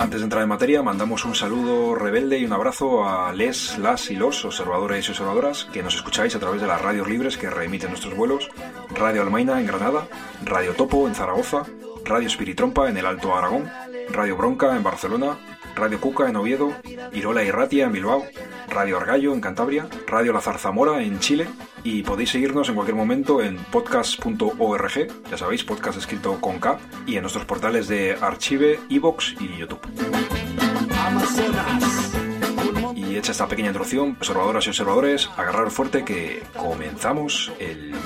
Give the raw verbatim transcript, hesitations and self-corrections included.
Antes de entrar en materia, mandamos un saludo rebelde y un abrazo a les, las y los observadores y observadoras que nos escucháis a través de las radios libres que reemiten nuestros vuelos: Radio Almaina en Granada, Radio Topo en Zaragoza, Radio Espiritrompa en el Alto Aragón, Radio Bronca en Barcelona, Radio Cuca en Oviedo, Irola y Ratia en Bilbao, Radio Argallo en Cantabria, Radio La Zarzamora en Chile, y podéis seguirnos en cualquier momento en podcast punto org, ya sabéis, podcast escrito con K, y en nuestros portales de Archive, iVoox y YouTube. Y hecha esta pequeña introducción, observadoras y observadores, agarraros fuerte que comenzamos el